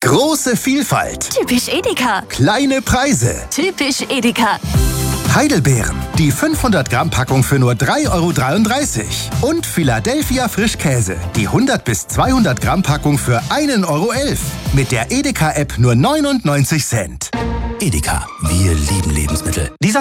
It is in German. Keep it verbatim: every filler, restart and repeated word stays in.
Große Vielfalt. Typisch Edeka. Kleine Preise. Typisch Edeka. Heidelbeeren. Die fünfhundert Gramm Packung für nur drei Euro dreiunddreißig. Und Philadelphia Frischkäse. Die hundert bis zweihundert Gramm Packung für ein Euro elf. Mit der Edeka-App nur neunundneunzig Cent. Edeka. Wir lieben Lebensmittel. Dieser